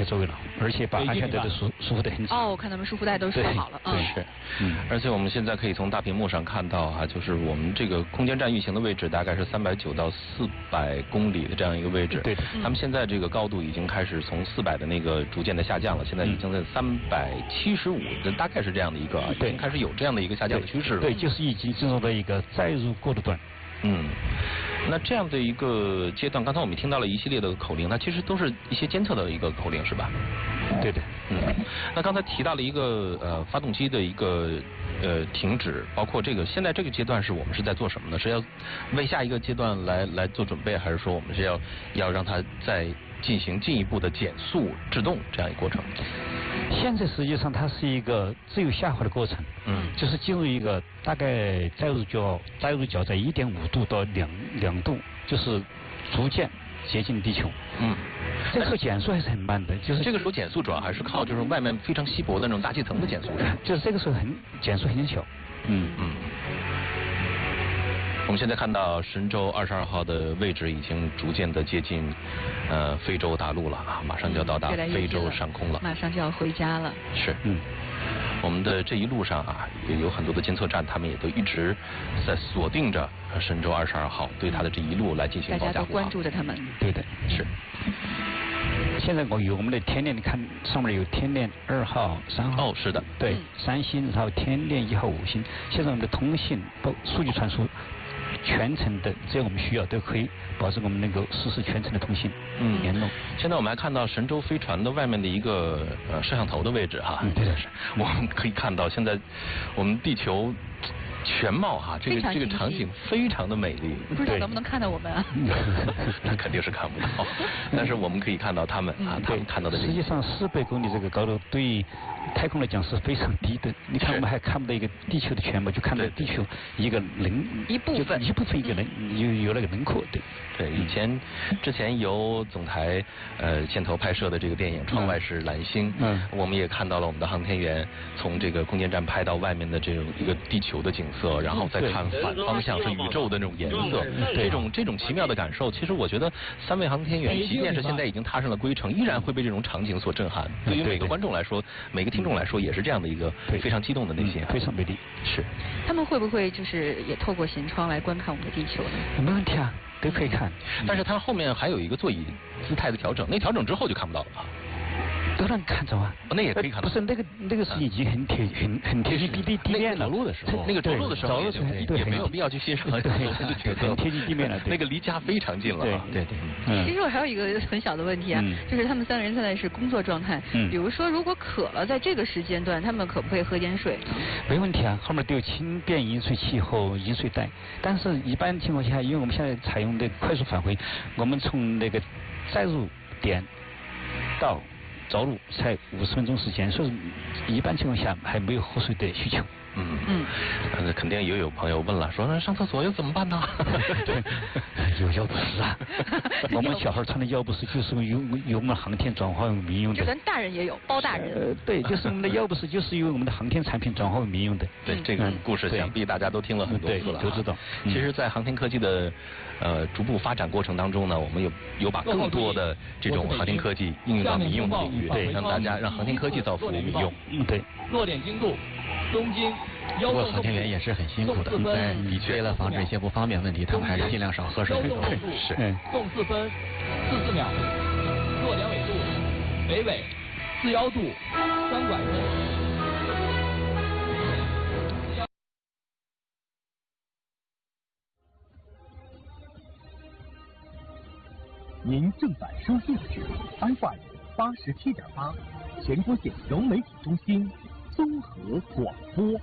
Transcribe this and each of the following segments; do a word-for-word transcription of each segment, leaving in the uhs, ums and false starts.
座位了，而且把安全带都舒舒服得很紧。 哦，我看他们束缚带都说好了。 对，嗯、是，嗯，而且我们现在可以从大屏幕上看到啊，就是我们这个空间站运行的位置大概是三百九到四百公里的这样一个位置。 对， 他们现在这个高度已经开始从四百的那个逐渐的下降了，现在已经在三百七十五，大概是这样的一个，已经开始有这样的一个下降的趋势了。 对，就是已经进入了一个载入过渡段。 嗯，那这样的一个阶段，刚才我们听到了一系列的口令，那其实都是一些监测的一个口令，是吧？ 对的。 嗯，那刚才提到了一个呃发动机的一个呃停止，包括这个现在这个阶段是我们是在做什么呢？是要为下一个阶段来来做准备，还是说我们是要要让它再进行进一步的减速制动这样一个过程？ 现在实际上它是一个自由下滑的过程， 嗯， 就是进入一个大概载入角载入角在一点五度到两两度，就是逐渐接近地球。 嗯， 这个时候减速还是很慢的，就是这个时候减速主要还是靠就是外面非常稀薄的那种大气层的减速， 就是这个时候很减速很小。 嗯嗯。我们现在看到神舟二十二号的位置已经逐渐的接近呃非洲大陆了啊，马上就要到达非洲上空了， 马上就要回家了。 是，嗯，我们的这一路上啊，也有很多的监测站，他们也都一直在锁定着神舟二十二号，对它的这一路来进行保驾护航。 大家都关注着他们。 对的， 是。 现在我有我们的天链，你看上面有天链二号、三号。 哦，是的。 对，嗯、三星，然后天链一号、五星。现在我们的通信、包数据传输。全程的，只要我们需要，都可以保证我们能够实施全程的通信嗯联络。 现在我们还看到神舟飞船的外面的一个呃摄像头的位置哈， 嗯，对的是，我们可以看到现在我们地球全貌哈，这个这个场景非常的美丽。 不知道能不能看到我们啊？ 那肯定是看不到，但是我们可以看到他们啊，他们看到的。 实际上四百公里这个高度对于太空来讲是非常低的。你看我们还看不到一个地球的全貌，就看到地球一个轮一部分一部分一个人有有那个轮廓。对对，以前之前由总台呃牵头拍摄的这个电影《窗外是蓝星》，嗯，我们也看到了我们的航天员从这个空间站拍到外面的这种一个地球的景色，然后再看反方向是宇宙的那种颜色，这种这种奇妙的感受，其实我觉得三位航天员即便是现在已经踏上了归程，依然会被这种场景所震撼。对于每个观众来说，每个听众来说，也是这样的一个非常激动的内心， 非常美丽。 是。 他们会不会就是也透过舷窗来观看我们的地球呢？ 没问题啊，都可以看。 但是它后面还有一个座椅姿态的调整，那调整之后就看不到了啊。 都能看着啊， 那也可以看到。 不是那个那个是已经很贴很很贴近地地地面了。 走路的时候，那个走路的时候也也没有必要去欣赏， 对，很贴近地面了。 那个离家非常近了。 对对对。其实我还有一个很小的问题啊，就是他们三个人现在是工作状态。嗯。比如说，如果渴了，在这个时间段，他们可不可以喝点水？ 没问题啊，后面都有轻便饮水器和饮水袋。但是一般情况下，因为我们现在采用的快速返回，我们从那个载入点到着陆才五十分钟时间，所以一般情况下还没有喝水的需求。 嗯嗯，那肯定也有朋友问了，说那上厕所又怎么办呢？ 对，有药不湿啊。我们小孩穿的药不湿就是由由我们航天转化为民用的。 就跟大人也有，包大人。 呃，对，就是我们的药不湿就是由我们的航天产品转化为民用的。 对，这个故事想必大家都听了很多次了， 都知道。 其实，在航天科技的呃逐步发展过程当中呢，我们有有把更多的这种航天科技应用到民用的领域，对，让大家让航天科技造福民用。 嗯，对。 落点精度，东经。 不过航天员也是很辛苦的，在为了防止一些不方便问题，他们还是尽量少喝水。 是。 纵四分四四秒，落点纬度，北纬四幺度，三拐钟。 您正在收听的是 F M 八十七点八，全国性融媒体中心综合广播。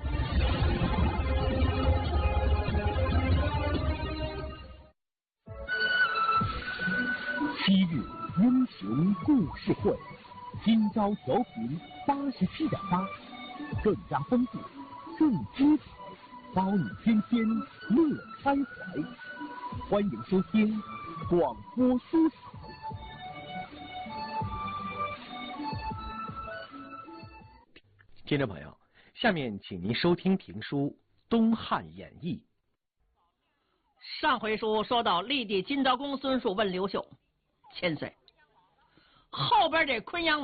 昔日英雄故事会，今朝调频八十七点八，更加丰富，更精彩，包你天天乐开怀。欢迎收听广播书场。 听众朋友，下面请您收听评书《东汉演义》。 上回书说到立帝金刀公孙述问刘秀千岁，后边这昆阳